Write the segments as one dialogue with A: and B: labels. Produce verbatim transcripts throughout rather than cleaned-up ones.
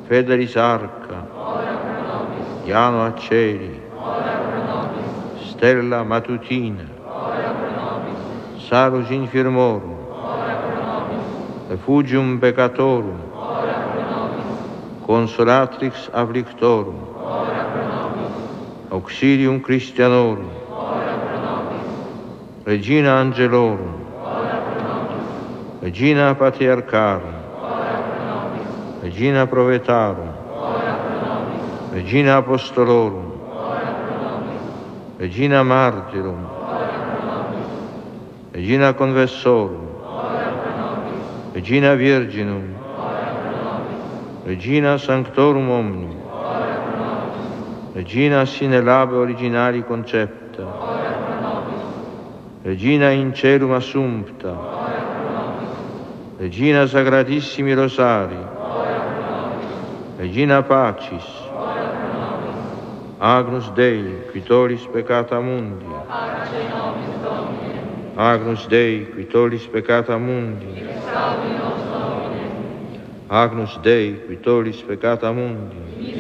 A: Fedelis Arca, Iano Acceri, Stella Matutina, Salus Infirmorum, Refugium Peccatorum, Consolatrix Afflictorum, Auxilium Christianorum, Regina Angelorum, Regina Patriarcharum, Regina Provetarum, Regina Apostolorum, Regina Martyrum, Regina Conversorum, Regina Virginum, Regina Sanctorum Omnium, Regina sine labe originali concepta, Regina in celum assumpta, Regina Sacratissimi Rosari, Regina Pacis, Agnus Dei, qui tollis peccata mundi, Agnus Dei, qui tollis peccata mundi, Agnus Dei, qui tollis peccata mundi,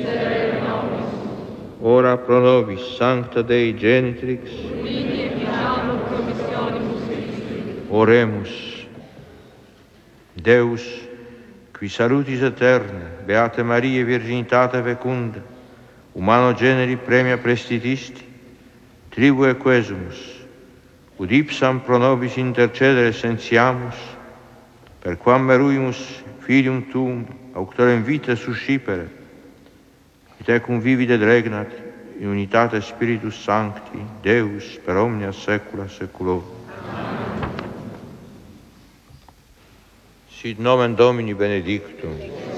A: ora pro nobis sancta Dei genitrix, oremus. Deus, qui salutis eterne, Beate Marie, virginitate fecunda, humano generi premia prestitisti, tribue quesumus, ud ipsam pro nobis intercedere sentiamus, per quam meruimus filium tuum, auctorem vitae suscipere, et tecum vivit et regnat in unitate Spiritus Sancti, Deus, per omnia saecula saeculorum. Sit nomen Domini benedictum,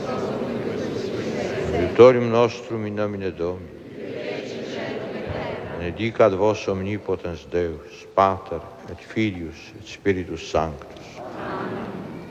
A: aiutorium nostrum in nomine Domini, benedicat vos omnipotens Deus, Pater et Filius et Spiritus Sanctus.